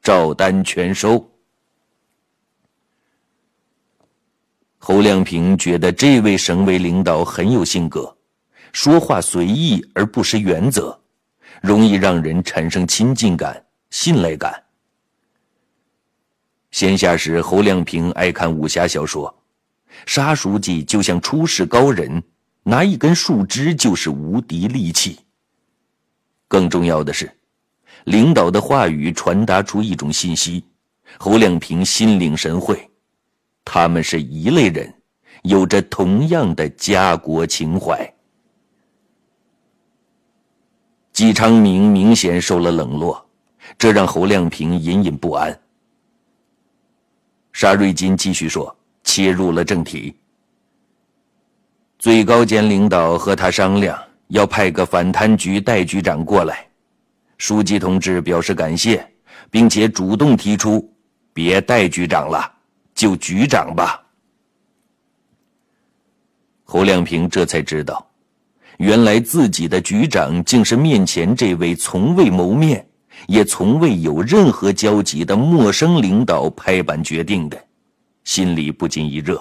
照单全收。侯亮平觉得这位省委领导很有性格，说话随意而不失原则，容易让人产生亲近感、信赖感。闲暇时，侯亮平爱看武侠小说，沙书记就像出世高人，拿一根树枝就是无敌利器。更重要的是，领导的话语传达出一种信息，侯亮平心领神会，他们是一类人，有着同样的家国情怀。季昌明明显受了冷落，这让侯亮平隐隐不安。沙瑞金继续说，切入了正题。最高检领导和他商量，要派个反贪局代局长过来。书记同志表示感谢，并且主动提出，别代局长了，就局长吧。侯亮平这才知道，原来自己的局长竟是面前这位从未谋面，也从未有任何交集的陌生领导拍板决定的，心里不禁一热。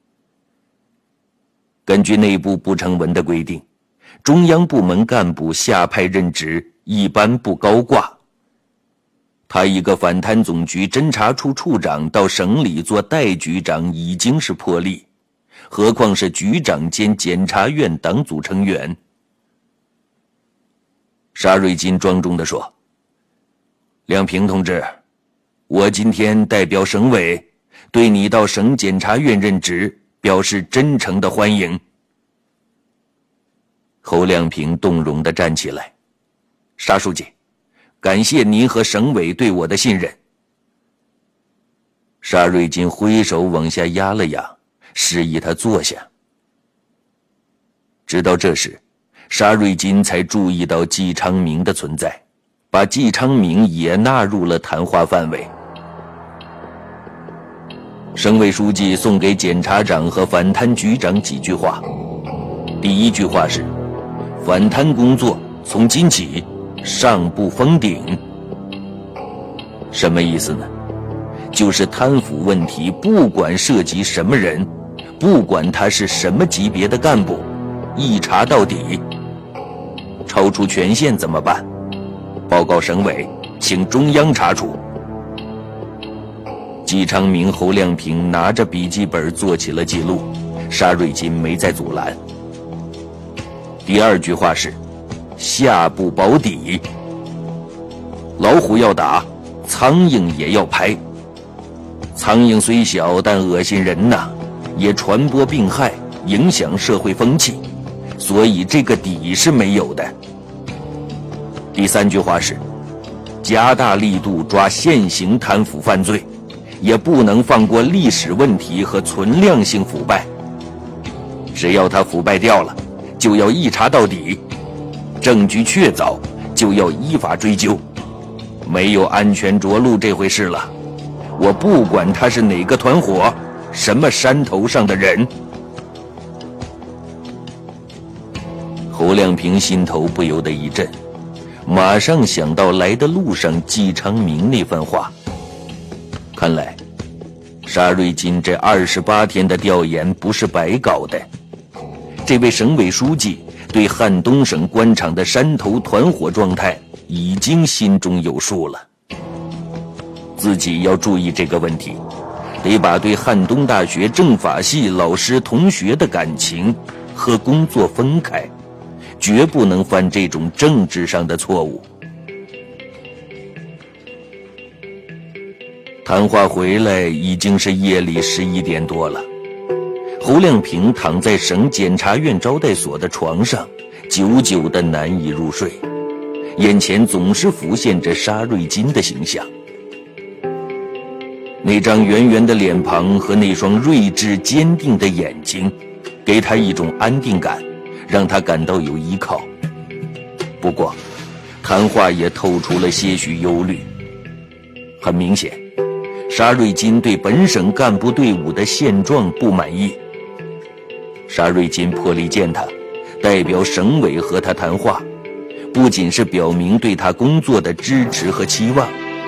根据内部不成文的规定，中央部门干部下派任职一般不高挂。他一个反贪总局侦查处处长到省里做代局长已经是破例，何况是局长兼检察院党组成员。沙瑞金庄重地说，亮平同志，我今天代表省委对你到省检察院任职表示真诚的欢迎。侯亮平动容地站起来，沙书记，感谢您和省委对我的信任。沙瑞金挥手往下压了压，示意他坐下。直到这时，沙瑞金才注意到季昌明的存在，把季昌明也纳入了谈话范围。省委书记送给检察长和反贪局长几句话。第一句话是，反贪工作从今起上不封顶。什么意思呢？就是贪腐问题不管涉及什么人，不管他是什么级别的干部，一查到底。超出权限怎么办？报告省委，请中央查处。季昌明、侯亮平拿着笔记本做起了记录，沙瑞金没再阻拦。第二句话是，下不保底。老虎要打，苍蝇也要拍。苍蝇虽小，但恶心人呐，也传播病害，影响社会风气，所以这个底是没有的。第三句话是，加大力度抓现行贪腐犯罪，也不能放过历史问题和存量性腐败。只要他腐败掉了，就要一查到底，证据确凿，就要依法追究。没有安全着陆这回事了。我不管他是哪个团伙，什么山头上的人。侯亮平心头不由得一震，马上想到来的路上季昌明那番话。看来沙瑞金这28天的调研不是白搞的。这位省委书记对汉东省官场的山头团伙状态已经心中有数了。自己要注意这个问题，得把对汉东大学政法系老师同学的感情和工作分开，绝不能犯这种政治上的错误。谈话回来已经是夜里11点多了，侯亮平躺在省检察院招待所的床上，久久的难以入睡，眼前总是浮现着沙瑞金的形象。那张圆圆的脸庞和那双睿智坚定的眼睛，给他一种安定感，让他感到有依靠。不过，谈话也透出了些许忧虑。很明显，沙瑞金对本省干部队伍的现状不满意。沙瑞金破例见他，代表省委和他谈话，不仅是表明对他工作的支持和期望，